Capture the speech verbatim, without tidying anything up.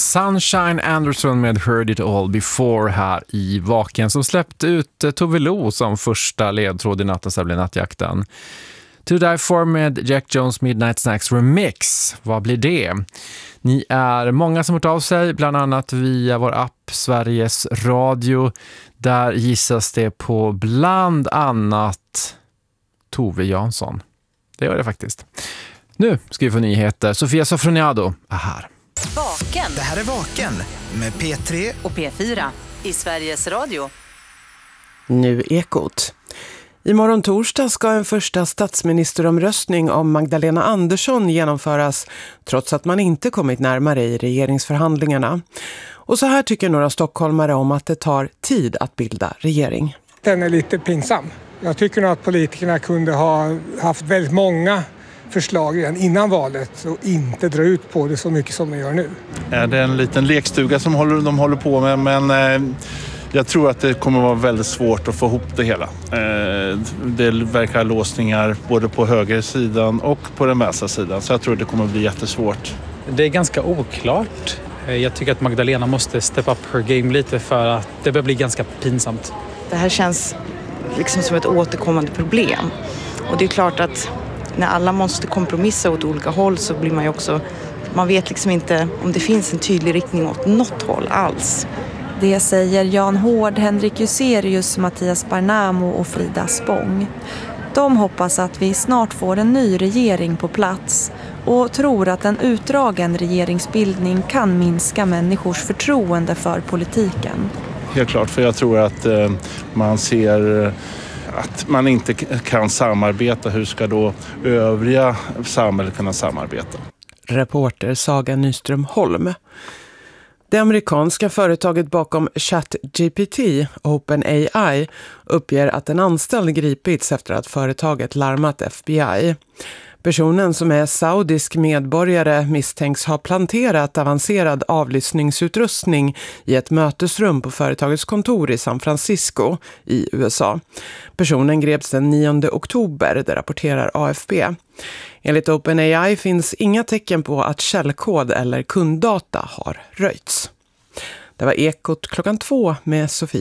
Sunshine Anderson med Heard It All Before här i Vaken, som släppte ut Tove Lo som första ledtråd i nattens blir nattjakten. To Die For med Jack Jones Midnight Snacks Remix. Vad blir det? Ni är många som har hört av sig, bland annat via vår app Sveriges Radio. Där gissas det på bland annat Tove Jansson. Det gör det faktiskt. Nu ska vi få nyheter. Sofia Sofroniado är här. Vaken. Det här är Vaken med P tre och P fyra i Sveriges Radio. Nu Ekot. Imorgon torsdag ska en första statsministeromröstning om Magdalena Andersson genomföras, trots att man inte kommit närmare i regeringsförhandlingarna. Och så här tycker några stockholmare om att det tar tid att bilda regering. Den är lite pinsam. Jag tycker nog att politikerna kunde ha haft väldigt många förslag redan innan valet och inte dra ut på det så mycket som de gör nu. Det är en liten lekstuga som håller, de håller på med, men eh, jag tror att det kommer vara väldigt svårt att få ihop det hela. Eh, det verkar låsningar både på högersidan och på den vänstra sidan, så jag tror att det kommer bli jättesvårt. Det är ganska oklart. Jag tycker att Magdalena måste step up her game lite, för att det börjar bli ganska pinsamt. Det här känns liksom som ett återkommande problem. Och det är klart att när alla måste kompromissa åt olika håll så blir man ju också, man vet liksom inte om det finns en tydlig riktning åt något håll alls. Det säger Jan Hård, Henrik Juserius, Mattias Barnamo och Frida Spång. De hoppas att vi snart får en ny regering på plats och tror att en utdragen regeringsbildning kan minska människors förtroende för politiken. Helt klart, för jag tror att eh, man ser att man inte kan samarbeta. Hur ska då övriga samhället kunna samarbeta? Reporter Saga Nyström Holm. Det amerikanska företaget bakom ChatGPT, OpenAI, uppger att en anställd gripits efter att företaget larmat F B I. Personen, som är saudisk medborgare, misstänks ha planterat avancerad avlyssningsutrustning i ett mötesrum på företagets kontor i San Francisco i U S A. Personen greps den nionde oktober, det rapporterar A F P. Enligt OpenAI finns inga tecken på att källkod eller kunddata har röjts. Det var Ekot klockan två med Sofie.